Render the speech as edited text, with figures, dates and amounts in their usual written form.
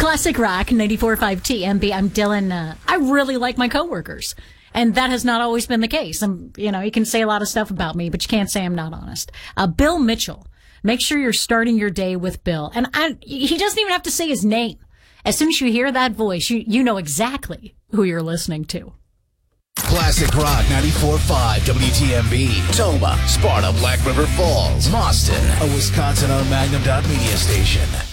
Classic Rock 94.5 TMB. I'm Dylan. I really like my coworkers. And that has not always been the case. You can say a lot of stuff about me, but you can't say I'm not honest. Bill Mitchell. Make sure you're starting your day with Bill. And he doesn't even have to say his name. As soon as you hear that voice, you know exactly who you're listening to. Classic Rock 94.5 WTMB. Toma, Sparta, Black River Falls, Boston, a Wisconsin-owned Magnum Media station.